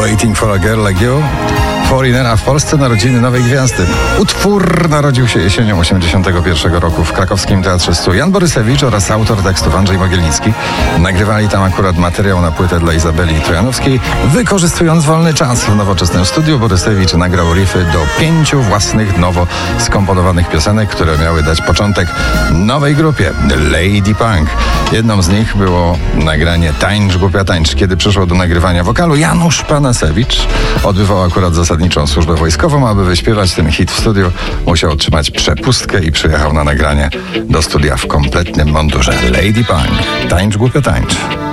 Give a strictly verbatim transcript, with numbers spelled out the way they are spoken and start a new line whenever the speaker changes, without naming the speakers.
Waiting for a Girl Like You. Foreigner, a w Polsce narodziny nowej gwiazdy. Utwór narodził się jesienią osiemdziesiątego pierwszego roku w krakowskim Teatrze Stu. Jan Borysewicz oraz autor tekstów Andrzej Mogielnicki nagrywali tam akurat materiał na płytę dla Izabeli Trojanowskiej. Wykorzystując wolny czas w nowoczesnym studiu, Borysewicz nagrał riffy do pięciu własnych, nowo skomponowanych piosenek, które miały dać początek nowej grupie Lady Punk. Jedną z nich było nagranie Tańcz, głupia tańcz. Kiedy przyszło do nagrywania wokalu, Janusz Panasewicz odbywał akurat zasadniczą służbę wojskową. Aby wyśpiewać ten hit w studiu, musiał otrzymać przepustkę i przyjechał na nagranie do studia w kompletnym mundurze. Lady Punk. Tańcz, głupia tańcz.